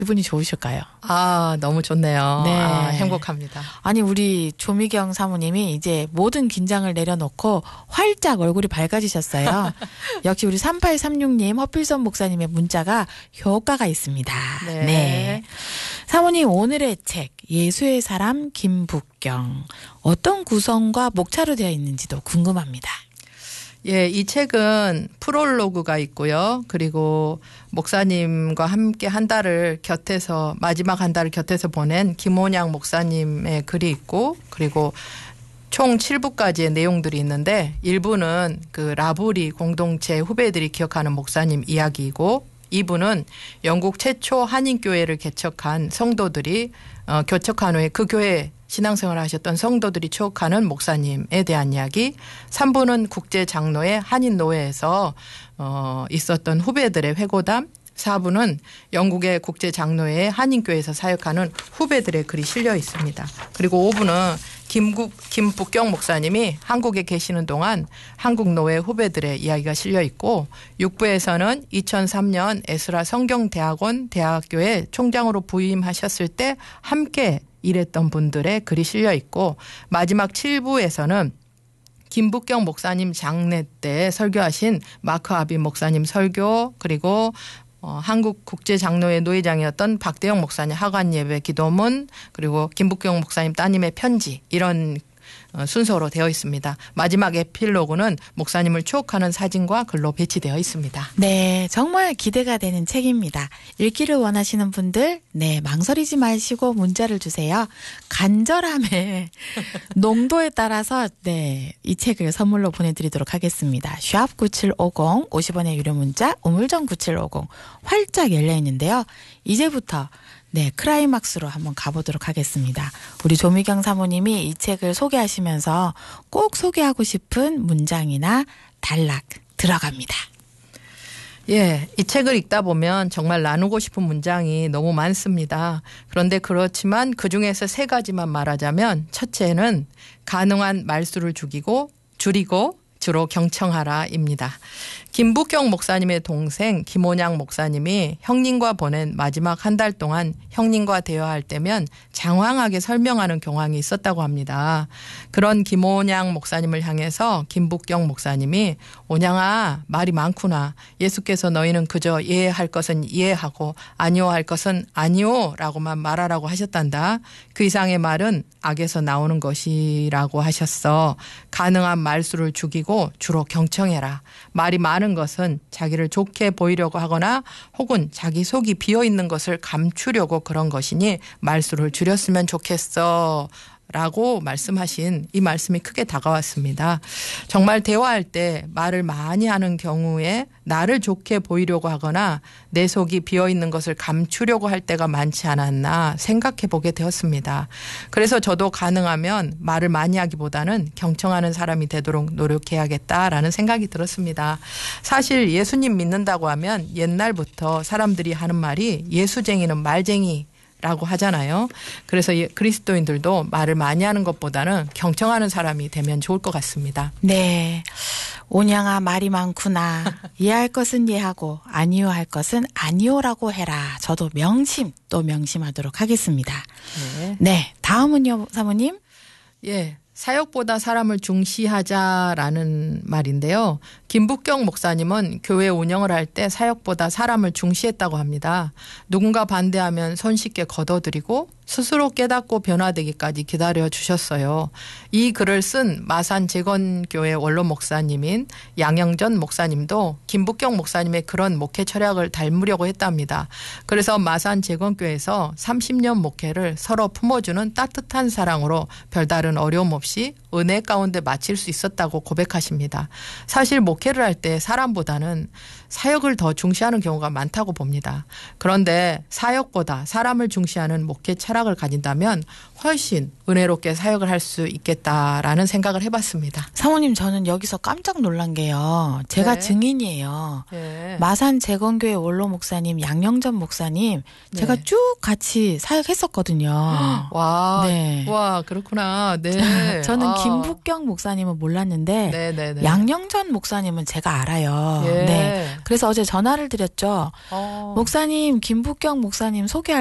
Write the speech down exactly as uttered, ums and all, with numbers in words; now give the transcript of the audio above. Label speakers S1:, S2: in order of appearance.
S1: 기분이 좋으실까요?
S2: 아, 너무 좋네요.
S1: 네.
S2: 아, 행복합니다.
S1: 아니, 우리 조미경 사모님이 이제 모든 긴장을 내려놓고 활짝 얼굴이 밝아지셨어요. 역시 우리 삼팔삼육 님 허필선 목사님의 문자가 효과가 있습니다.
S2: 네.
S1: 네. 사모님, 오늘의 책 예수의 사람 김북경 어떤 구성과 목차로 되어 있는지도 궁금합니다.
S2: 예, 이 책은 프롤로그가 있고요. 그리고 목사님과 함께 한 달을 곁에서 마지막 한 달을 곁에서 보낸 김원양 목사님의 글이 있고, 그리고 총 칠 부까지의 내용들이 있는데 일 부는 그 라브리 공동체 후배들이 기억하는 목사님 이야기이고, 이 부는 영국 최초 한인교회를 개척한 성도들이 어, 교척한 후에 그 교회 신앙생활을 하셨던 성도들이 추억하는 목사님에 대한 이야기, 삼 부는 국제장로회 한인노회에서 어, 있었던 후배들의 회고담, 사 부는 영국의 국제장로회 한인교회에서 사역하는 후배들의 글이 실려 있습니다. 그리고 오 부는 김국, 김북경 목사님이 한국에 계시는 동안 한국노회 후배들의 이야기가 실려 있고, 육 부에서는 이천삼 년 에스라 성경대학원 대학교에 총장으로 부임하셨을 때 함께 일했던 분들의 글이 실려 있고, 마지막 칠 부에서는 김북경 목사님 장례 때 설교하신 마크 아빈 목사님 설교, 그리고 어, 한국 국제장로회 노회장이었던 박대영 목사님 하관 예배 기도문, 그리고 김북경 목사님 따님의 편지, 이런 어, 순서로 되어 있습니다. 마지막 에필로그는 목사님을 추억하는 사진과 글로 배치되어 있습니다.
S1: 네, 정말 기대가 되는 책입니다. 읽기를 원하시는 분들, 네, 망설이지 마시고 문자를 주세요. 간절함의 농도에 따라서 네, 이 책을 선물로 보내드리도록 하겠습니다. 샵 구칠오공 오십 원의 유료 문자, 우물정 구칠오공 활짝 열려 있는데요. 이제부터 네, 클라이막스로 한번 가보도록 하겠습니다. 우리 조미경 사모님이 이 책을 소개하시면서 꼭 소개하고 싶은 문장이나 단락 들어갑니다.
S2: 예, 이 책을 읽다 보면 정말 나누고 싶은 문장이 너무 많습니다. 그런데 그렇지만 그중에서 세 가지만 말하자면, 첫째는 가능한 말수를 죽이고 줄이고 주로 경청하라입니다. 김북경 목사님의 동생 김원양 목사님이 형님과 보낸 마지막 한 달 동안 형님과 대화할 때면 장황하게 설명하는 경향이 있었다고 합니다. 그런 김원양 목사님을 향해서 김북경 목사님이, 온양아, 말이 많구나. 예수께서 너희는 그저 이해할 것은 이해하고 아니오 할 것은 아니오 라고만 말하라고 하셨단다. 그 이상의 말은 악에서 나오는 것이라고 하셨어. 가능한 말수를 죽이고 주로 경청해라. 말이 많은 것은 자기를 좋게 보이려고 하거나 혹은 자기 속이 비어있는 것을 감추려고 그런 것이니 말수를 줄였으면 좋겠어 라고 말씀하신 이 말씀이 크게 다가왔습니다. 정말 대화할 때 말을 많이 하는 경우에 나를 좋게 보이려고 하거나 내 속이 비어있는 것을 감추려고 할 때가 많지 않았나 생각해 보게 되었습니다. 그래서 저도 가능하면 말을 많이 하기보다는 경청하는 사람이 되도록 노력해야겠다라는 생각이 들었습니다. 사실 예수님 믿는다고 하면 옛날부터 사람들이 하는 말이 예수쟁이는 말쟁이 라고 하잖아요. 그래서 그리스도인들도 말을 많이 하는 것보다는 경청하는 사람이 되면 좋을 것 같습니다.
S1: 네. 온양아, 말이 많구나. 이해할 것은 이해하고 아니요 할 것은 아니요라고 해라. 저도 명심 또 명심하도록 하겠습니다.
S2: 네.
S1: 네. 다음은요, 사모님?
S2: 예. 사역보다 사람을 중시하자라는 말인데요. 김북경 목사님은 교회 운영을 할 때 사역보다 사람을 중시했다고 합니다. 누군가 반대하면 손쉽게 걷어들이고 스스로 깨닫고 변화되기까지 기다려 주셨어요. 이 글을 쓴 마산 재건교회 원로 목사님인 양영전 목사님도 김북경 목사님의 그런 목회 철학을 닮으려고 했답니다. 그래서 마산 재건교회에서 삼십 년 목회를 서로 품어주는 따뜻한 사랑으로 별다른 어려움 없이 은혜 가운데 마칠 수 있었다고 고백하십니다. 사실 목회를 할 때 사람보다는 사역을 더 중시하는 경우가 많다고 봅니다. 그런데 사역보다 사람을 중시하는 목회 철학을 가진다면 훨씬 은혜롭게 사역을 할 수 있겠다라는 생각을 해봤습니다.
S1: 사모님, 저는 여기서 깜짝 놀란 게요. 제가
S2: 네.
S1: 증인이에요.
S2: 네.
S1: 마산 재건교회 원로 목사님, 양영전 목사님, 제가
S2: 네.
S1: 쭉 같이 사역했었거든요.
S2: 와,
S1: 네.
S2: 와, 그렇구나. 네.
S1: 저는
S2: 아.
S1: 김북경 목사님은 몰랐는데
S2: 네, 네, 네.
S1: 양영전 목사님은 제가 알아요.
S2: 예.
S1: 네. 그래서 어제 전화를 드렸죠.
S2: 어.
S1: 목사님, 김부경 목사님 소개할